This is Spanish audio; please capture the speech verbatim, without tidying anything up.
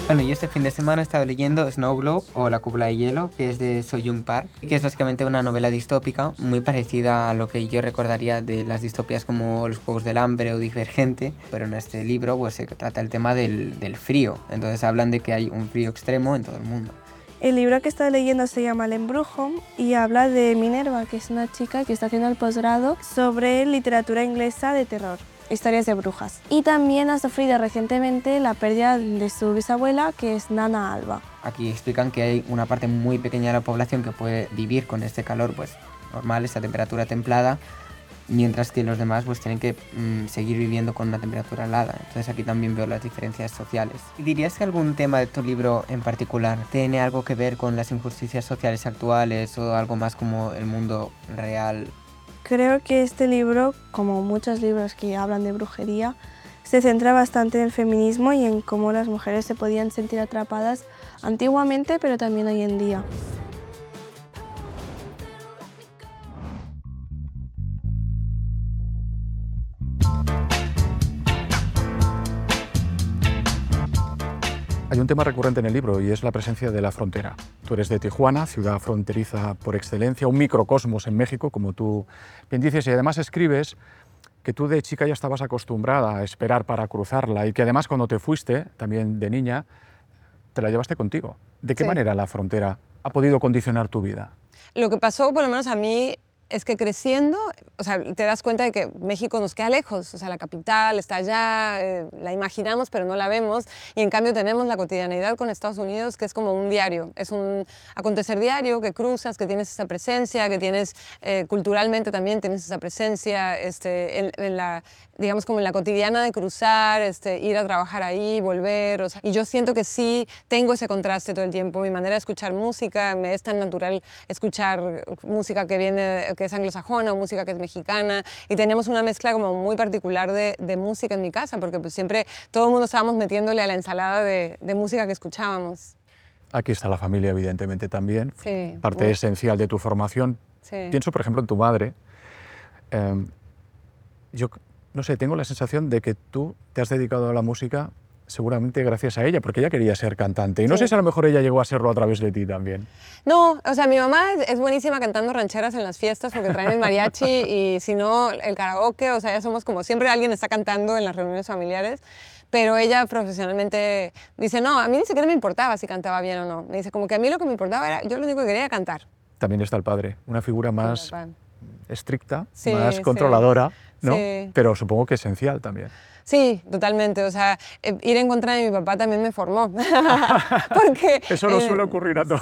Bueno, yo este fin de semana he estado leyendo Snow Globe o La cúpula de hielo, que es de So-Young Park, que es básicamente una novela distópica muy parecida a lo que yo recordaría de las distopías como Los Juegos del Hambre o Divergente, pero en este libro pues se trata el tema del, del frío, entonces hablan de que hay un frío extremo en todo el mundo. El libro que estoy leyendo se llama El embrujo y habla de Minerva, que es una chica que está haciendo el posgrado sobre literatura inglesa de terror, historias de brujas. Y también ha sufrido recientemente la pérdida de su bisabuela, que es Nana Alba. Aquí explican que hay una parte muy pequeña de la población que puede vivir con este calor pues normal, esta temperatura templada, mientras que los demás pues tienen que mmm, seguir viviendo con una temperatura helada. Entonces aquí también veo las diferencias sociales. ¿Dirías que algún tema de tu libro en particular tiene algo que ver con las injusticias sociales actuales o algo más como el mundo real? Creo que este libro, como muchos libros que hablan de brujería, se centra bastante en el feminismo y en cómo las mujeres se podían sentir atrapadas antiguamente, pero también hoy en día. Hay un tema recurrente en el libro y es la presencia de la frontera. Tú eres de Tijuana, ciudad fronteriza por excelencia, un microcosmos en México, como tú bien dices, y además escribes que tú de chica ya estabas acostumbrada a esperar para cruzarla y que además cuando te fuiste, también de niña, te la llevaste contigo. ¿De qué Sí. manera la frontera ha podido condicionar tu vida? Lo que pasó, por lo menos a mí, es que creciendo, o sea, te das cuenta de que México nos queda lejos, o sea, la capital está allá, eh, la imaginamos pero no la vemos, y en cambio tenemos la cotidianidad con Estados Unidos, que es como un diario, es un acontecer diario que cruzas, que tienes esa presencia, que tienes eh, culturalmente también tienes esa presencia, este, en, en la, digamos como en la cotidiana de cruzar, este, ir a trabajar ahí, volver, o sea, y yo siento que sí tengo ese contraste todo el tiempo, mi manera de escuchar música, me es tan natural escuchar música que viene que es anglosajona o música que es mexicana, y tenemos una mezcla como muy particular de, de música en mi casa, porque pues siempre todo el mundo estábamos metiéndole a la ensalada de, de música que escuchábamos. Aquí está la familia, evidentemente, también, Sí, parte muy. esencial de tu formación. Sí. Pienso, por ejemplo, en tu madre. Eh, yo, no sé, tengo la sensación de que tú te has dedicado a la música seguramente gracias a ella, porque ella quería ser cantante. Y no Sí. sé si a lo mejor ella llegó a serlo a través de ti también. No, o sea, mi mamá es buenísima cantando rancheras en las fiestas porque traen el mariachi y si no, el karaoke, o sea, ya somos como siempre alguien está cantando en las reuniones familiares, pero ella profesionalmente dice, no, a mí ni siquiera me importaba si cantaba bien o no. Me dice, como que a mí lo que me importaba era, yo lo único que quería era cantar. También está el padre, una figura más papá. estricta, Sí, más sí. controladora, ¿no? Sí. Pero supongo que esencial también. Sí, totalmente. O sea, eh, ir en contra de mi papá también me formó. Porque, Eso no eh, suele ocurrir a todos.